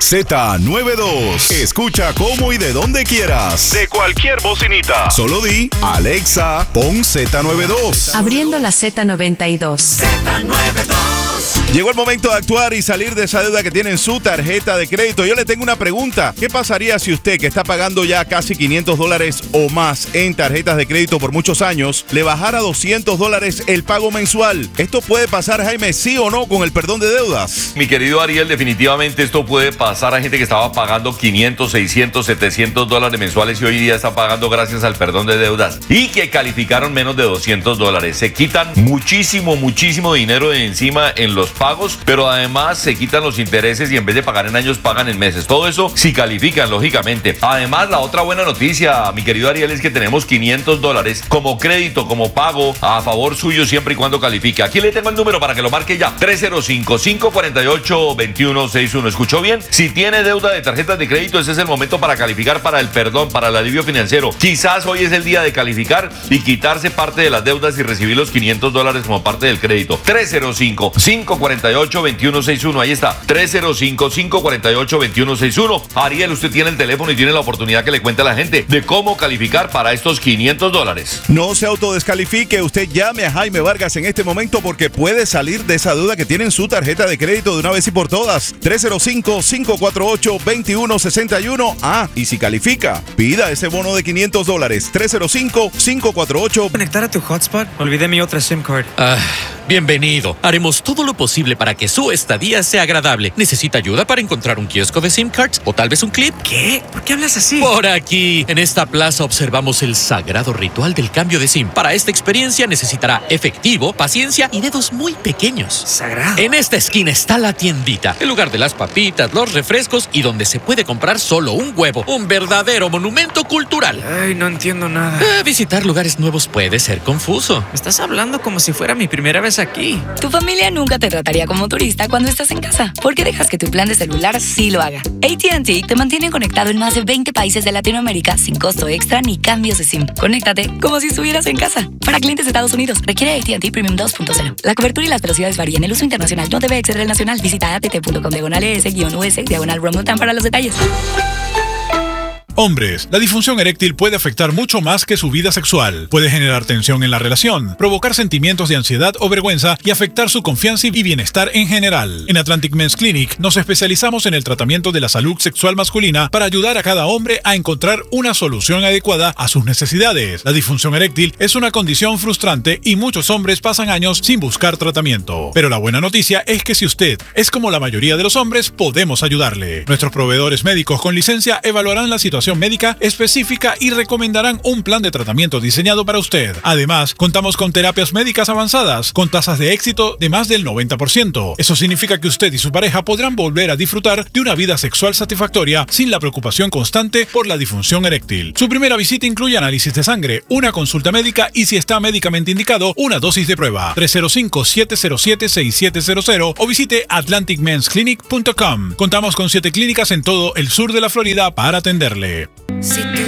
Z92. Escucha cómo y de donde quieras. De cualquier bocinita. Solo di, Alexa, pon Z92. Abriendo la Z92. Llegó el momento de actuar y salir de esa deuda que tiene en su tarjeta de crédito. Yo le tengo una pregunta. ¿Qué pasaría si usted, que está pagando ya casi $500 o más en tarjetas de crédito por muchos años, le bajara $200 el pago mensual? ¿Esto puede pasar, Jaime, sí o no, con el perdón de deudas? Mi querido Ariel, definitivamente esto puede pasar a gente que estaba pagando $500, $600, $700 mensuales y hoy día está pagando gracias al perdón de deudas y que calificaron menos de $200. Se quitan muchísimo dinero de encima en los pagos, pero además se quitan los intereses y en vez de pagar en años pagan en meses. Todo eso si califican, lógicamente. Además, la otra buena noticia, mi querido Ariel, es que tenemos $500 como crédito, como pago a favor suyo siempre y cuando califique. Aquí le tengo el número para que lo marque ya. 305-548-2161. ¿Escuchó bien? Si tiene deuda de tarjetas de crédito, ese es el momento para calificar para el perdón, para el alivio financiero. Quizás hoy es el día de calificar y quitarse parte de las deudas y recibir los $500 como parte del crédito. 305-548-2161. Ahí está, 305-548-2161. Ariel, usted tiene el teléfono y tiene la oportunidad que le cuente a la gente de cómo calificar para estos $500. No se autodescalifique, usted llame a Jaime Vargas en este momento porque puede salir de esa deuda que tiene en su tarjeta de crédito de una vez y por todas. 305-548-2161. Y si califica, pida ese bono de $500. 305-548. ¿Conectar a tu hotspot? Olvidé mi otra SIM card. Bienvenido. Haremos todo lo posible para que su estadía sea agradable. ¿Necesita ayuda para encontrar un kiosco de SIM cards? ¿O tal vez un clip? ¿Qué? ¿Por qué hablas así? Por aquí, en esta plaza observamos el sagrado ritual del cambio de SIM. Para esta experiencia necesitará efectivo, paciencia y dedos muy pequeños. ¿Sagrado? En esta esquina está la tiendita, el lugar de las papitas, los refrescos y donde se puede comprar solo un huevo. Un verdadero monumento cultural. Ay, no entiendo nada. Visitar lugares nuevos puede ser confuso. Me estás hablando como si fuera mi primera vez aquí. Tu familia nunca te trataría como turista cuando estás en casa. ¿Por qué dejas que tu plan de celular sí lo haga? AT&T te mantiene conectado en más de 20 países de Latinoamérica sin costo extra ni cambios de SIM. Conéctate como si estuvieras en casa. Para clientes de Estados Unidos, requiere AT&T Premium 2.0. La cobertura y las velocidades varían. El uso internacional no debe exceder el nacional. Visita att.com/ES-US/Romutan para los detalles. Hombres, la disfunción eréctil puede afectar mucho más que su vida sexual. Puede generar tensión en la relación, provocar sentimientos de ansiedad o vergüenza y afectar su confianza y bienestar en general. En Atlantic Men's Clinic nos especializamos en el tratamiento de la salud sexual masculina para ayudar a cada hombre a encontrar una solución adecuada a sus necesidades. La disfunción eréctil es una condición frustrante y muchos hombres pasan años sin buscar tratamiento. Pero la buena noticia es que si usted es como la mayoría de los hombres, podemos ayudarle. Nuestros proveedores médicos con licencia evaluarán la situación médica específica y recomendarán un plan de tratamiento diseñado para usted. Además, contamos con terapias médicas avanzadas con tasas de éxito de más del 90%. Eso significa que usted y su pareja podrán volver a disfrutar de una vida sexual satisfactoria sin la preocupación constante por la disfunción eréctil. Su primera visita incluye análisis de sangre, una consulta médica y, si está médicamente indicado, una dosis de prueba. 305-707-6700 o visite atlanticmensclinic.com. Contamos con 7 clínicas en todo el sur de la Florida para atenderle. Si tú